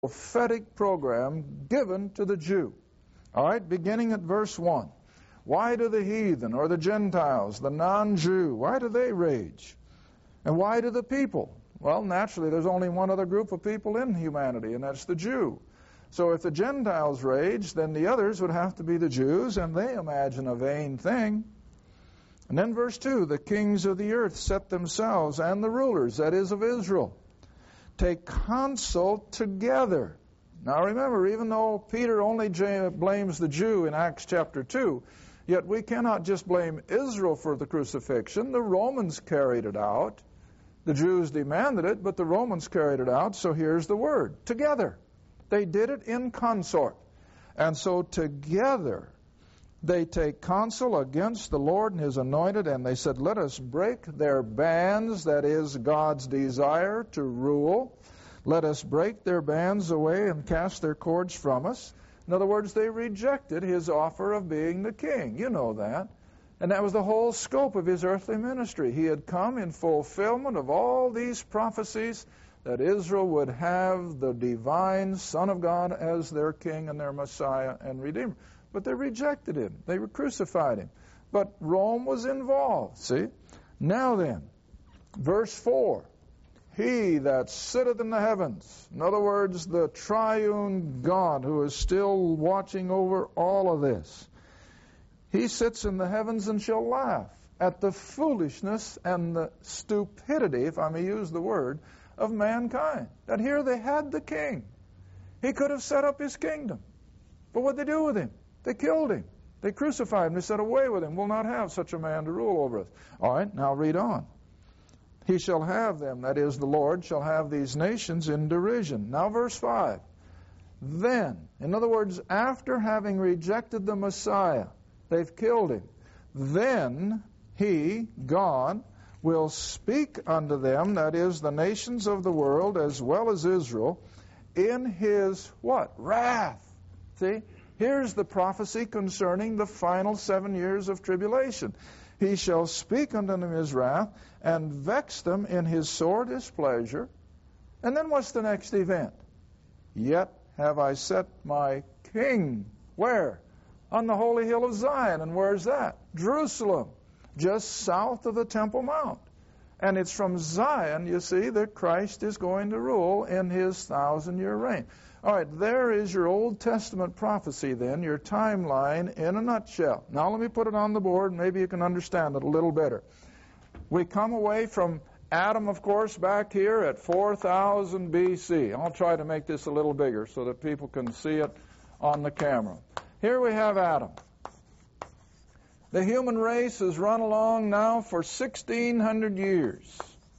prophetic program given to the Jew. All right, beginning at verse 1. Why do the heathen or the Gentiles, the non-Jew, why do they rage? And why do the people? Well, naturally, there's only one other group of people in humanity, and that's the Jew. So if the Gentiles rage, then the others would have to be the Jews, and they imagine a vain thing. And then verse 2, the kings of the earth set themselves, and the rulers, that is of Israel, take counsel together. Now remember, even though Peter only blames the Jew in Acts chapter 2, yet we cannot just blame Israel for the crucifixion. The Romans carried it out. The Jews demanded it, but the Romans carried it out. So here's the word, together. They did it in consort. And so together they take counsel against the Lord and His anointed, and they said, let us break their bands, that is God's desire to rule. Let us break their bands away and cast their cords from us. In other words, they rejected His offer of being the king. You know that. And that was the whole scope of His earthly ministry. He had come in fulfillment of all these prophecies that Israel would have the divine Son of God as their king and their Messiah and Redeemer. But they rejected Him. They crucified Him. But Rome was involved, see? Now then, verse 4. He that sitteth in the heavens, in other words, the triune God who is still watching over all of this, He sits in the heavens and shall laugh at the foolishness and the stupidity, if I may use the word, of mankind. That here they had the king. He could have set up his kingdom. But what did they do with him? They killed him. They crucified him. They said, away with him. We'll not have such a man to rule over us. All right, now read on. He shall have them, that is, the Lord, shall have these nations in derision. Now verse 5. Then, in other words, after having rejected the Messiah, they've killed him. Then He, God, will speak unto them, that is, the nations of the world, as well as Israel, in His, what? Wrath. See? Here's the prophecy concerning the final 7 years of tribulation. He shall speak unto them His wrath, and vex them in His sore displeasure. And then what's the next event? Yet have I set my king, where? On the holy hill of Zion. And where's that? Jerusalem, just south of the Temple Mount. And it's from Zion, you see, that Christ is going to rule in His 1,000-year reign. All right, there is your Old Testament prophecy then, your timeline in a nutshell. Now let me put it on the board, maybe you can understand it a little better. We come away from Adam, of course, back here at 4000 BC. I'll try to make this a little bigger so that people can see it on the camera. Here we have Adam. The human race has run along now for 1,600 years.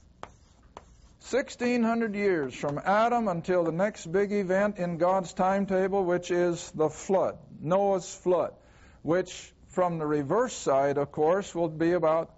1,600 years from Adam until the next big event in God's timetable, which is the flood, Noah's flood, which from the reverse side, of course, will be about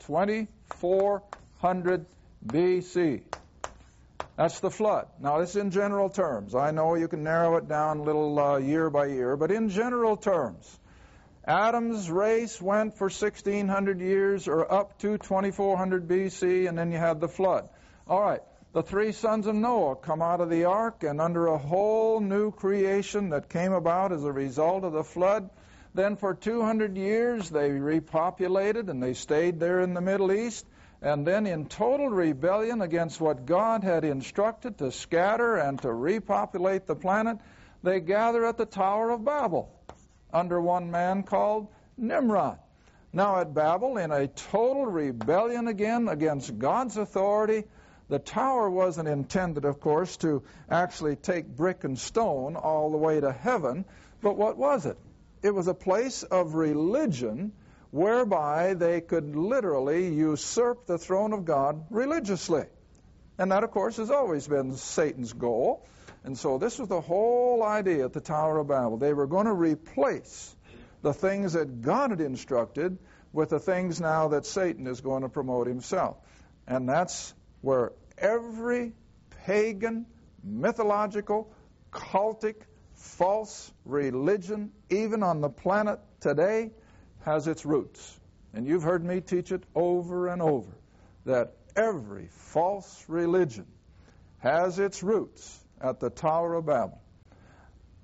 2400 BC. That's the flood. Now, this is in general terms. I know you can narrow it down a little year by year, but in general terms, Adam's race went for 1,600 years or up to 2400 BC, and then you had the flood. All right, the three sons of Noah come out of the ark, and under a whole new creation that came about as a result of the flood, then for 200 years they repopulated, and they stayed there in the Middle East, and then in total rebellion against what God had instructed to scatter and to repopulate the planet, they gather at the Tower of Babel under one man called Nimrod. Now at Babel, in a total rebellion again against God's authority, the tower wasn't intended, of course, to actually take brick and stone all the way to heaven, but what was it? It was a place of religion whereby they could literally usurp the throne of God religiously. And that, of course, has always been Satan's goal. And so this was the whole idea at the Tower of Babel. They were going to replace the things that God had instructed with the things now that Satan is going to promote himself. And that's where every pagan, mythological, cultic, false religion, even on the planet today, has its roots. And you've heard me teach it over and over, that every false religion has its roots at the Tower of Babel.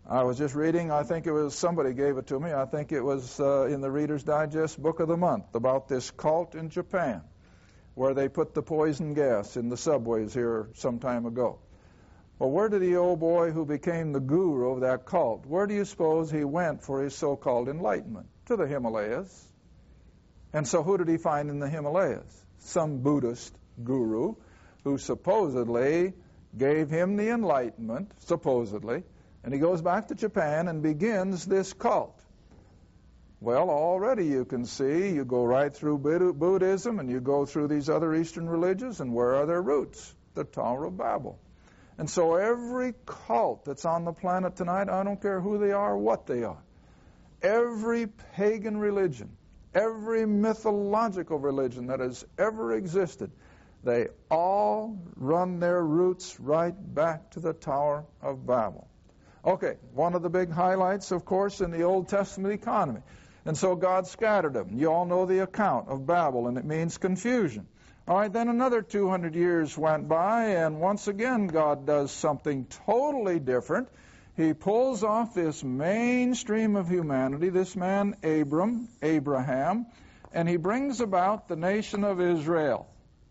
I was just reading, I think it was somebody gave it to me, I think it was in the Reader's Digest Book of the Month, about this cult in Japan where they put the poison gas in the subways here some time ago. Well, where did the old boy who became the guru of that cult, where do you suppose he went for his so-called enlightenment? To the Himalayas. And so who did he find in the Himalayas? Some Buddhist guru who supposedly gave him the enlightenment, supposedly, and he goes back to Japan and begins this cult. Well, already you can see, you go right through Buddhism and you go through these other Eastern religions, and where are their roots? The Tower of Babel. And so every cult that's on the planet tonight, I don't care who they are or what they are, every pagan religion, every mythological religion that has ever existed, they all run their roots right back to the Tower of Babel. Okay, one of the big highlights, of course, in the Old Testament economy. And so God scattered them. You all know the account of Babel, and it means confusion. All right, then another 200 years went by, and once again God does something totally different. He pulls off this mainstream of humanity, this man Abraham, and he brings about the nation of Israel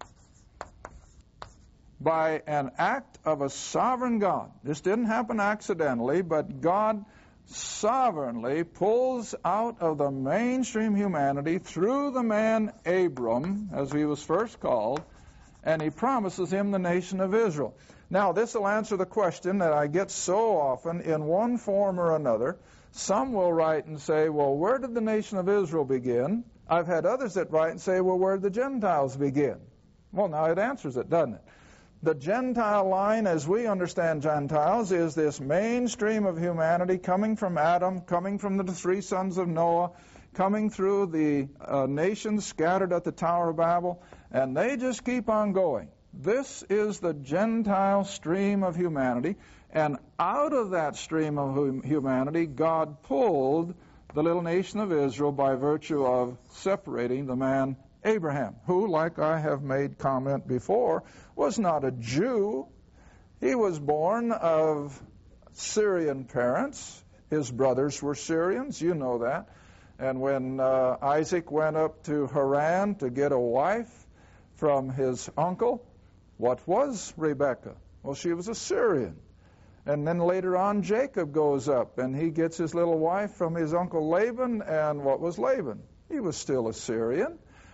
by an act of a sovereign God. This didn't happen accidentally, but God sovereignly pulls out of the mainstream humanity through the man Abram, as he was first called, and he promises him the nation of Israel. Now, this will answer the question that I get so often in one form or another. Some will write and say, well, where did the nation of Israel begin? I've had others that write and say, well, where did the Gentiles begin? Well, now it answers it, doesn't it? The Gentile line, as we understand Gentiles, is this mainstream of humanity coming from Adam, coming from the three sons of Noah, coming through the nations scattered at the Tower of Babel, and they just keep on going. This is the Gentile stream of humanity, and out of that stream of humanity, God pulled the little nation of Israel by virtue of separating the man Abraham, who, like I have made comment before, was not a Jew. He was born of Syrian parents. His brothers were Syrians, you know that. And when Isaac went up to Haran to get a wife from his uncle, what was Rebekah? Well, she was a Syrian. And then later on, Jacob goes up, and he gets his little wife from his uncle Laban, and what was Laban? He was still a Syrian.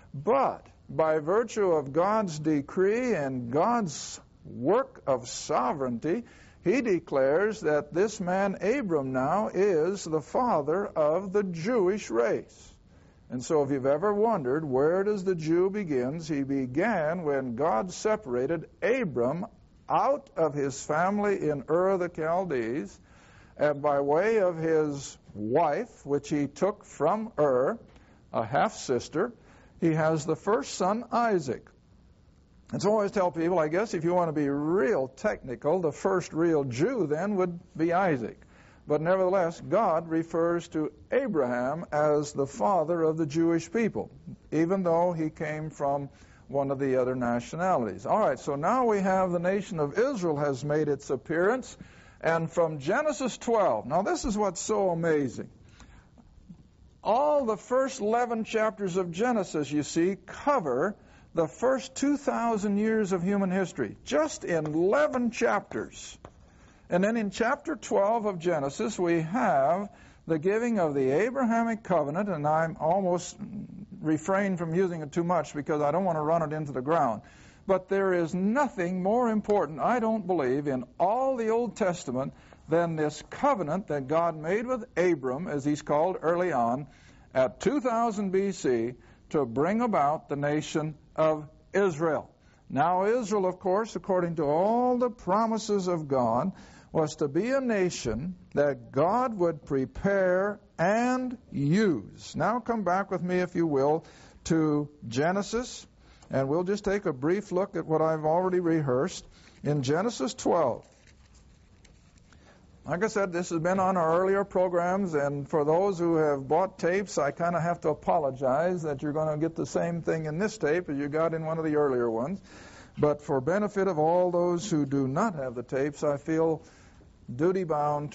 But by virtue of God's decree and God's work of sovereignty, he declares that this man Abram now is the father of the Jewish race. And so if you've ever wondered where does the Jew begin, he began when God separated Abram out of his family in Ur of the Chaldees, and by way of his wife, which he took from Ur, a half-sister, he has the first son, Isaac. And so I always tell people, I guess if you want to be real technical, the first real Jew then would be Isaac. But nevertheless, God refers to Abraham as the father of the Jewish people, even though he came from one of the other nationalities. All right, so now we have the nation of Israel has made its appearance. And from Genesis 12, now this is what's so amazing. All the first 11 chapters of Genesis, you see, cover the first 2,000 years of human history, just in 11 chapters. And then in chapter 12 of Genesis, we have the giving of the Abrahamic covenant, and I'm almost refrain from using it too much because I don't want to run it into the ground. But there is nothing more important, I don't believe, in all the Old Testament than this covenant that God made with Abram, as he's called early on, at 2000 BC, to bring about the nation of Israel. Now, Israel, of course, according to all the promises of God, was to be a nation that God would prepare and use. Now come back with me, if you will, to Genesis, and we'll just take a brief look at what I've already rehearsed. In Genesis 12, like I said, this has been on our earlier programs, and for those who have bought tapes, I kind of have to apologize that you're going to get the same thing in this tape as you got in one of the earlier ones. But for benefit of all those who do not have the tapes, I feel duty-bound